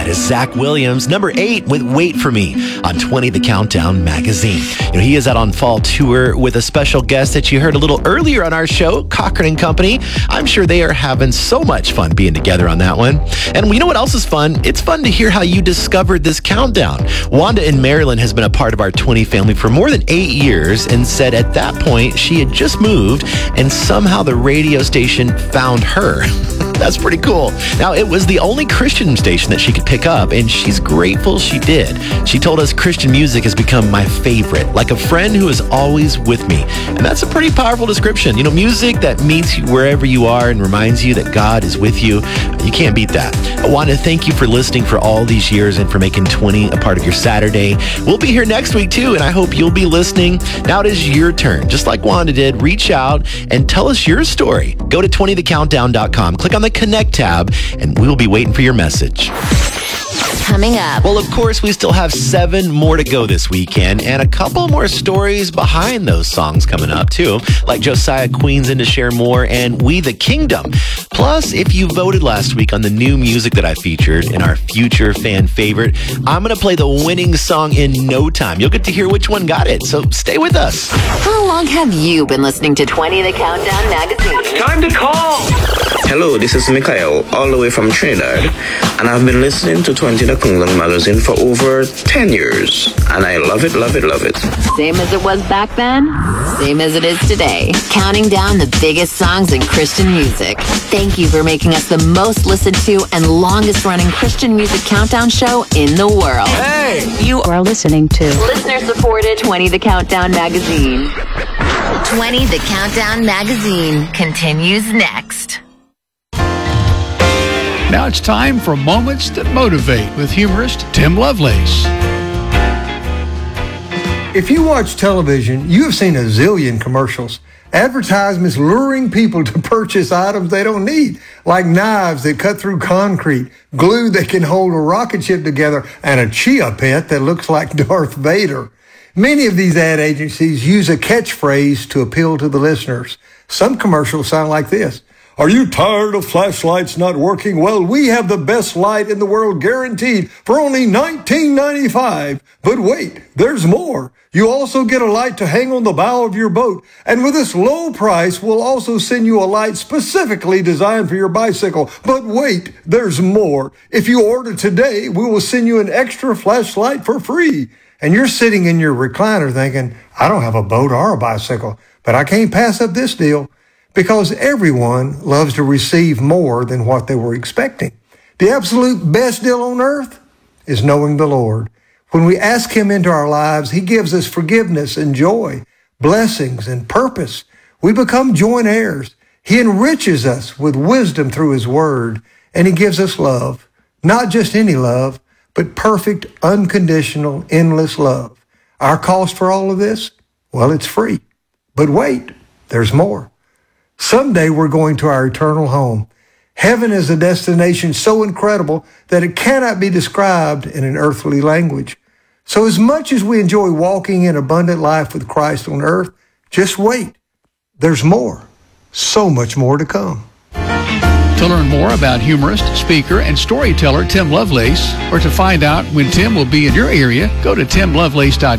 That is Zach Williams, number 8 with Wait For Me on 20 The Countdown magazine. He is out on fall tour with a special guest that you heard a little earlier on our show, Cochran and Company. I'm sure they are having so much fun being together on that one. And you know what else is fun? It's fun to hear how you discovered this countdown. Wanda in Maryland has been a part of our 20 family for more than 8 years and said at that point she had just moved and somehow the radio station found her. That's pretty cool. Now, it was the only Christian station that she could pick up, and she's grateful she did. She told us Christian music has become my favorite, like a friend who is always with me. And that's a pretty powerful description. Music that meets you wherever you are and reminds you that God is with you. You can't beat that. I want to thank you for listening for all these years and for making 20 a part of your Saturday. We'll be here next week, too, and I hope you'll be listening. Now it is your turn. Just like Wanda did, reach out and tell us your story. Go to 20thecountdown.com, click on the Connect tab, and we'll be waiting for your message. Coming up. Well, of course, we still have 7 more to go this weekend and a couple more stories behind those songs coming up, too, like Josiah Queen's in to share more and We the Kingdom. Plus, if you voted last week on the new music that I featured in our future fan favorite, I'm going to play the winning song in no time. You'll get to hear which one got it, so stay with us. How long have you been listening to 20 The Countdown magazine? Time to call! Hello, this is Mikhail, all the way from Trinidad, and I've been listening to 20 The Countdown magazine for over 10 years, and I love it, love it, love it. Same as it was back then, same as it is today. Counting down the biggest songs in Christian music. Thank you for making us the most listened to and longest running Christian music countdown show in the world. Hey! You are listening to listener-supported 20 The Countdown magazine. 20 The Countdown magazine continues next. Now it's time for Moments That Motivate with humorist Tim Lovelace. If you watch television, you have seen a zillion commercials. Advertisements luring people to purchase items they don't need, like knives that cut through concrete, glue that can hold a rocket ship together, and a chia pet that looks like Darth Vader. Many of these ad agencies use a catchphrase to appeal to the listeners. Some commercials sound like this. Are you tired of flashlights not working? Well, we have the best light in the world guaranteed for only $19.95. But wait, there's more. You also get a light to hang on the bow of your boat. And with this low price, we'll also send you a light specifically designed for your bicycle. But wait, there's more. If you order today, we will send you an extra flashlight for free. And you're sitting in your recliner thinking, I don't have a boat or a bicycle, but I can't pass up this deal. Because everyone loves to receive more than what they were expecting. The absolute best deal on earth is knowing the Lord. When we ask Him into our lives, He gives us forgiveness and joy, blessings and purpose. We become joint heirs. He enriches us with wisdom through His Word, and He gives us love. Not just any love, but perfect, unconditional, endless love. Our cost for all of this? Well, it's free. But wait, there's more. Someday we're going to our eternal home. Heaven is a destination so incredible that it cannot be described in an earthly language. So as much as we enjoy walking in abundant life with Christ on earth, just wait. There's more, so much more to come. To learn more about humorist, speaker, and storyteller Tim Lovelace, or to find out when Tim will be in your area, go to timlovelace.com.